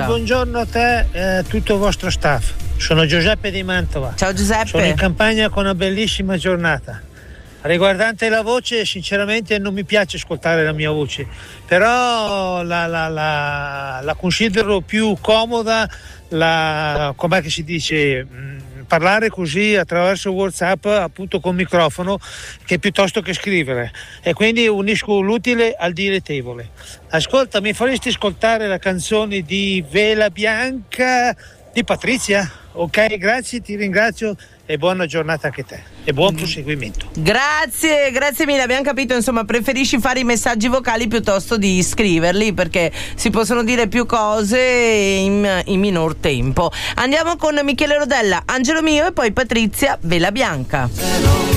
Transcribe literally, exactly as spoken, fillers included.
buongiorno a te e a tutto il vostro staff. Sono Giuseppe di Mantova. Ciao Giuseppe. Sono in campagna con una bellissima giornata. Riguardante la voce, sinceramente non mi piace ascoltare la mia voce, però la, la, la, la considero più comoda, la, com'è che si dice, mh, parlare così attraverso WhatsApp, appunto con microfono, che piuttosto che scrivere, e quindi unisco l'utile al dilettevole. Ascolta, mi faresti ascoltare la canzone di Vela Bianca di Patrizia? Ok, grazie, ti ringrazio e buona giornata anche a te e buon proseguimento. Grazie, grazie mille. Abbiamo capito, insomma, preferisci fare i messaggi vocali piuttosto di scriverli, perché si possono dire più cose in, in minor tempo. Andiamo con Michele Rodella, Angelo mio, e poi Patrizia, Vela Bianca.